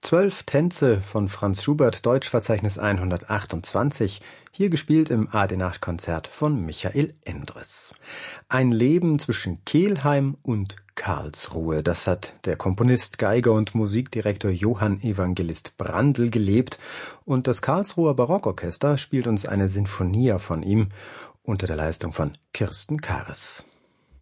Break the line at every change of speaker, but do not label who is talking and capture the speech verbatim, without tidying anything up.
Zwölf Tänze von Franz Schubert, Deutschverzeichnis hundertachtundzwanzig, hier gespielt im A D-Nacht-Konzert von Michael Endres. Ein Leben zwischen Kelheim und Karlsruhe, das hat der Komponist, Geiger und Musikdirektor Johann Evangelist Brandl gelebt, und das Karlsruher Barockorchester spielt uns eine Sinfonia von ihm unter der Leitung von Kirsten Kares.